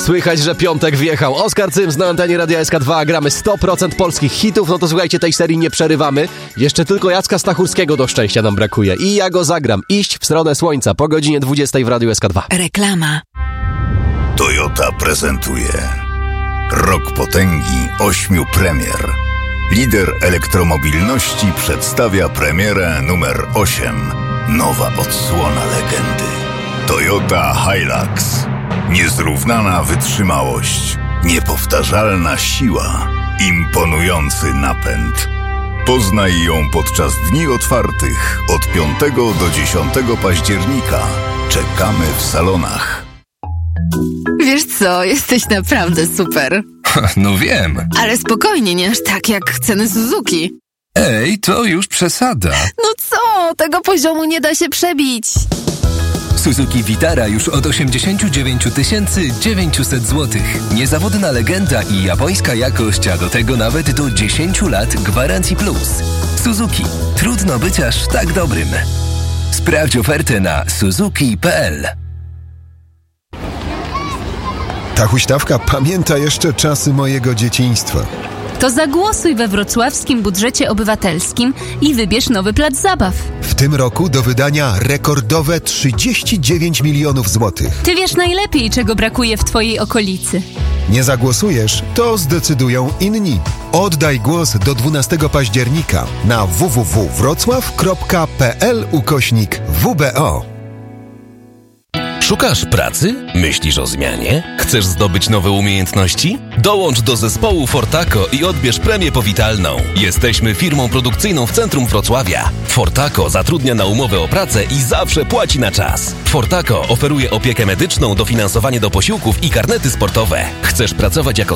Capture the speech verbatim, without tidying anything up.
Słychać, że piątek wjechał. Oskar Cyms na antenie Radia S K dwa. Gramy sto procent polskich hitów. No to słuchajcie, tej serii nie przerywamy. Jeszcze tylko Jacka Stachurskiego do szczęścia nam brakuje. I ja go zagram. Iść w stronę słońca po godzinie dwudziestej w Radiu S K dwa. Reklama. Toyota prezentuje Rok potęgi ośmiu premier. Lider elektromobilności przedstawia premierę numer osiem. Nowa odsłona legendy. Toyota Hilux. Niezrównana wytrzymałość, niepowtarzalna siła, imponujący napęd. Poznaj ją podczas dni otwartych od piątego do dziesiątego października. Czekamy w salonach. Wiesz co, jesteś naprawdę super. No wiem. Ale spokojnie, nie aż tak jak ceny Suzuki. Ej, to już przesada. No co, tego poziomu nie da się przebić. Suzuki Vitara już od osiemdziesiąt dziewięć tysięcy dziewięćset złotych. Niezawodna legenda i japońska jakość, a do tego nawet do dziesięć lat gwarancji plus. Suzuki. Trudno być aż tak dobrym. Sprawdź ofertę na suzuki kropka p l. Ta huśtawka pamięta jeszcze czasy mojego dzieciństwa. To zagłosuj we wrocławskim budżecie obywatelskim i wybierz nowy plac zabaw. W tym roku do wydania rekordowe trzydzieści dziewięć milionów złotych. Ty wiesz najlepiej, czego brakuje w twojej okolicy. Nie zagłosujesz, to zdecydują inni. Oddaj głos do dwunastego października na w w w kropka wrocław kropka p l ukośnik w b o. Szukasz pracy? Myślisz o zmianie? Chcesz zdobyć nowe umiejętności? Dołącz do zespołu Fortaco i odbierz premię powitalną. Jesteśmy firmą produkcyjną w centrum Wrocławia. Fortaco zatrudnia na umowę o pracę i zawsze płaci na czas. Fortaco oferuje opiekę medyczną, dofinansowanie do posiłków i karnety sportowe. Chcesz pracować jako